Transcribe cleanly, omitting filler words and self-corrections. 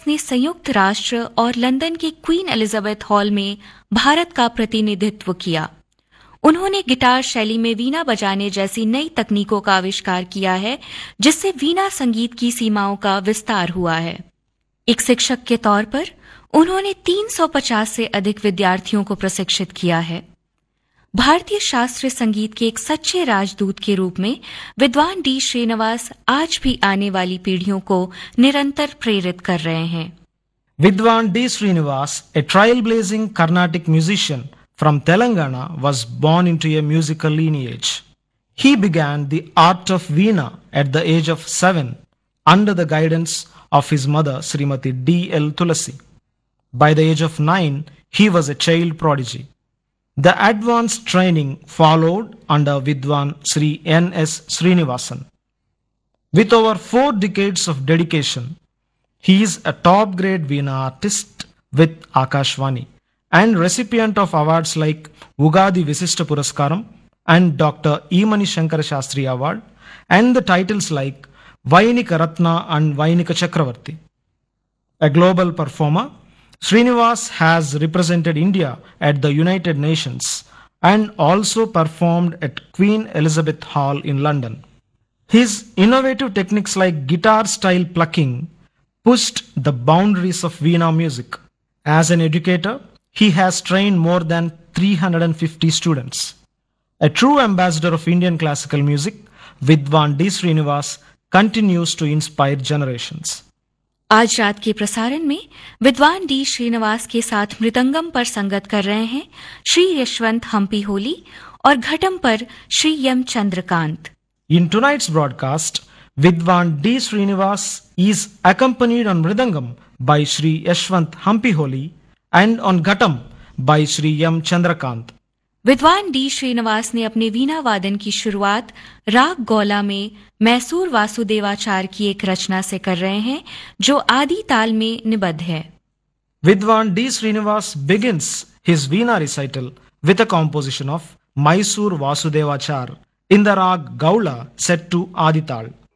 ने संयुक्त राष्ट्र और लंदन के क्वीन एलिजाबेथ हॉल में भारत का प्रतिनिधित्व किया। उन्होंने गिटार शैली में वीणा बजाने जैसी नई तकनीकों का आविष्कार किया है, जिससे वीणा संगीत की सीमाओं का विस्तार हुआ है। एक शिक्षक के तौर पर उन्होंने 350 से अधिक विद्यार्थियों को प्रशिक्षित किया है। भारतीय शास्त्रीय संगीत के एक सच्चे राजदूत के रूप में विद्वान डी श्रीनिवास आज भी आने वाली पीढ़ियों को निरंतर प्रेरित कर रहे हैं। Vidwan D. Srinivas, a trailblazing Carnatic musician from Telangana, was born into a musical lineage. He began the art of Veena at the age of 7 under the guidance of his mother, Srimati D. L. Tulasi. By the age of 9, he was a child prodigy. The advanced training followed under Vidwan Sri N. S. Srinivasan. With over 4 decades of dedication, he is a top-grade Veena artist with Akashvani and recipient of awards like Ugadi Visishta Puraskaram and Dr. E. Mani Shankara Shastri Award and the titles like Vainika Ratna and Vainika Chakravarti. A global performer, Srinivas has represented India at the United Nations and also performed at Queen Elizabeth Hall in London. His innovative techniques like guitar-style plucking pushed the boundaries of Veena music. As an educator, he has trained more than 350 students. A true ambassador of Indian classical music, Vidwan D. Srinivas continues to inspire generations. आज रात के प्रसारण में विद्वान D Srinivas के साथ मृदंगम पर संगत कर रहे हैं श्री यशवंत हम्पी होली और घटम पर Shri M Chandrakant. In tonight's broadcast, Vidwan D. Srinivas is accompanied on Mridangam by Sri Yashwant Hampiholi and on Ghatam by Sri M. Chandrakant. विद्वान डी श्रीनिवास ने अपने वीणा वादन की शुरुआत राग गौला में मैसूर वासुदेवाचार की एक रचना से कर रहे हैं, जो आदि ताल में निबद्ध है। Vidwan D. Srinivas begins his Veena recital with a composition of Mysore Vasudevachar in the rag Gaula set to Adital.